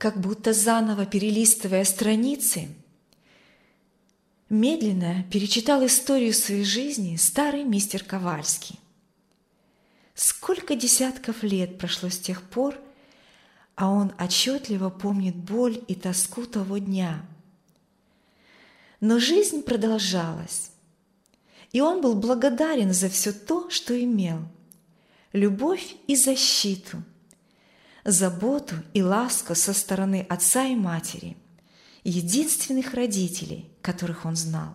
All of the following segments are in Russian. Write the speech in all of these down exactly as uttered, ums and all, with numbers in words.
как будто заново перелистывая страницы, медленно перечитал историю своей жизни старый мистер Ковальский. Сколько десятков лет прошло с тех пор, а он отчетливо помнит боль и тоску того дня. Но жизнь продолжалась, и он был благодарен за все то, что имел: любовь и защиту, заботу и ласку со стороны отца и матери, единственных родителей, которых он знал.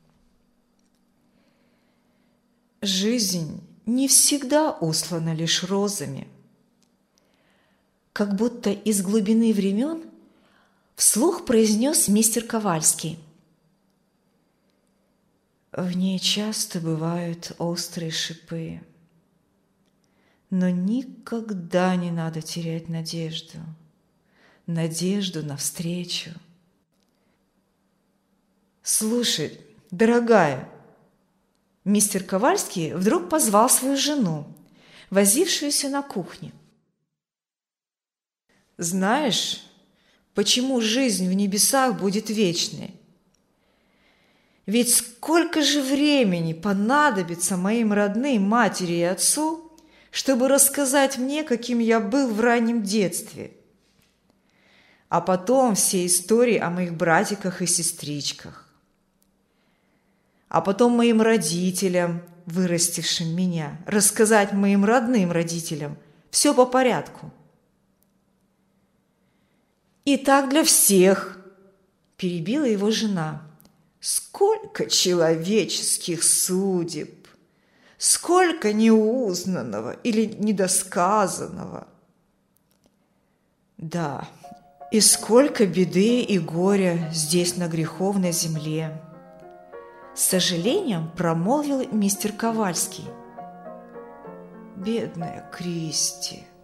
Жизнь не всегда услана лишь розами. Как будто из глубины времен вслух произнес мистер Ковальский: в ней часто бывают острые шипы, но никогда не надо терять надежду, надежду на встречу. «Слушай, дорогая!» Мистер Ковальский вдруг позвал свою жену, возившуюся на кухне. «Знаешь, почему жизнь в небесах будет вечной? Ведь сколько же времени понадобится моим родным, матери и отцу, чтобы рассказать мне, каким я был в раннем детстве, а потом все истории о моих братиках и сестричках, а потом моим родителям, вырастившим меня, рассказать моим родным родителям все по порядку. И так для всех», – перебила его жена. «Сколько человеческих судеб, сколько неузнанного или недосказанного. Да, и сколько беды и горя здесь на греховной земле», – с сожалением промолвил мистер Ковальский. «Бедная Кристи!